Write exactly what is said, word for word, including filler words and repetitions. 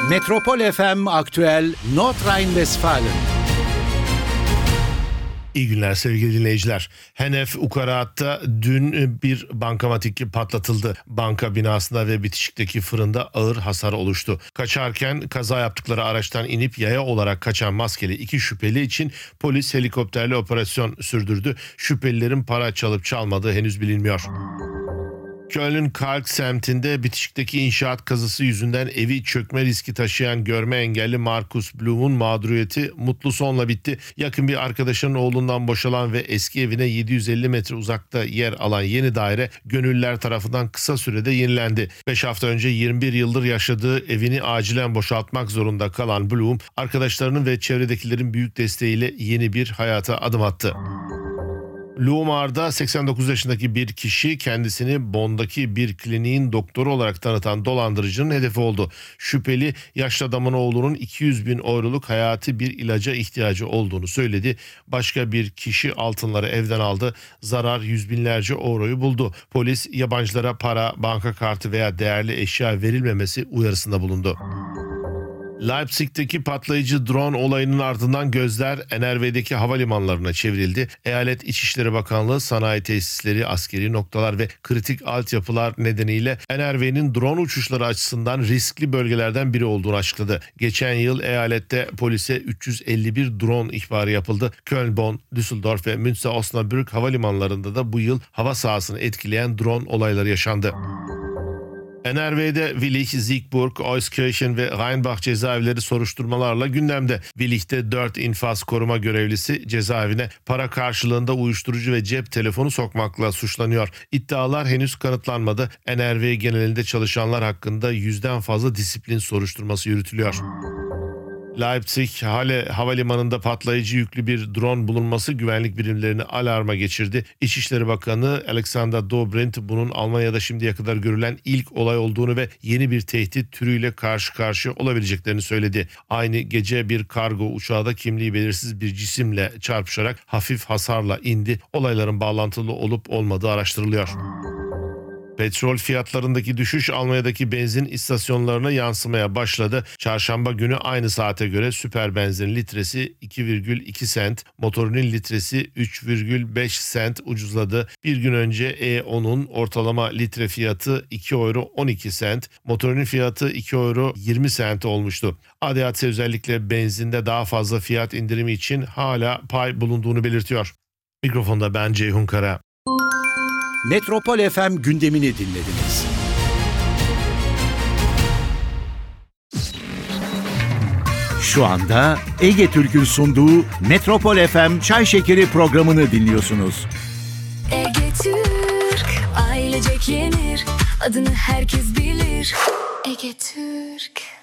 Metropol F M Aktüel Nordrhein-Westfalen. İyi günler sevgili dinleyiciler. Henef Ukaraat'ta dün bir bankamatik patlatıldı. Banka binasında ve bitişikteki fırında ağır hasar oluştu. Kaçarken kaza yaptıkları araçtan inip yaya olarak kaçan maskeli iki şüpheli için polis helikopterli operasyon sürdürdü. Şüphelilerin para çalıp çalmadığı henüz bilinmiyor. Köln Kalk semtinde bitişikteki inşaat kazısı yüzünden evi çökme riski taşıyan görme engelli Markus Blum'un mağduriyeti mutlu sonla bitti. Yakın bir arkadaşının oğlundan boşalan ve eski evine yedi yüz elli metre uzakta yer alan yeni daire gönüllüler tarafından kısa sürede yenilendi. beş hafta önce yirmi bir yıldır yaşadığı evini acilen boşaltmak zorunda kalan Blum, arkadaşlarının ve çevredekilerin büyük desteğiyle yeni bir hayata adım attı. Lumar'da seksen dokuz yaşındaki bir kişi kendisini Bonn'daki bir kliniğin doktoru olarak tanıtan dolandırıcının hedefi oldu. Şüpheli yaşlı adamın oğlunun iki yüz bin euroluk hayati bir ilaca ihtiyacı olduğunu söyledi. Başka bir kişi altınları evden aldı. Zarar yüz binlerce euroyu buldu. Polis yabancılara para, banka kartı veya değerli eşya verilmemesi uyarısında bulundu. Leipzig'teki patlayıcı drone olayının ardından gözler N R V'deki havalimanlarına çevrildi. Eyalet İçişleri Bakanlığı sanayi tesisleri, askeri noktalar ve kritik altyapılar nedeniyle N R V'nin drone uçuşları açısından riskli bölgelerden biri olduğunu açıkladı. Geçen yıl eyalette polise üç yüz elli bir drone ihbarı yapıldı. Köln, Bonn, Düsseldorf ve Münster-Osnabrück havalimanlarında da bu yıl hava sahasını etkileyen drone olayları yaşandı. N R V'de Willich, Siegburg, Euskirchen ve Rheinbach cezaevleri soruşturmalarla gündemde. Willich'te dört infaz koruma görevlisi cezaevine para karşılığında uyuşturucu ve cep telefonu sokmakla suçlanıyor. İddialar henüz kanıtlanmadı. N R V genelinde çalışanlar hakkında yüzden fazla disiplin soruşturması yürütülüyor. Leipzig Halle Havalimanı'nda patlayıcı yüklü bir drone bulunması güvenlik birimlerini alarma geçirdi. İçişleri Bakanı Alexander Dobrindt bunun Almanya'da şimdiye kadar görülen ilk olay olduğunu ve yeni bir tehdit türüyle karşı karşıya olabileceklerini söyledi. Aynı gece bir kargo uçağı da kimliği belirsiz bir cisimle çarpışarak hafif hasarla indi. Olayların bağlantılı olup olmadığı araştırılıyor. Petrol fiyatlarındaki düşüş Almanya'daki benzin istasyonlarına yansımaya başladı. Çarşamba günü aynı saate göre süper benzin litresi iki virgül iki sent, motorinin litresi üç virgül beş sent ucuzladı. Bir gün önce E on'un ortalama litre fiyatı iki euro on iki sent, motorinin fiyatı iki euro yirmi sent olmuştu. A D A C özellikle benzinde daha fazla fiyat indirimi için hala pay bulunduğunu belirtiyor. Mikrofonda ben Ceyhun Kara. Metropol F M gündemini dinlediniz. Şu anda Ege Türk'ün sunduğu Metropol F M Çay Şekeri programını dinliyorsunuz. Ege Türk, ailecek yenir, adını herkes bilir. Ege Türk.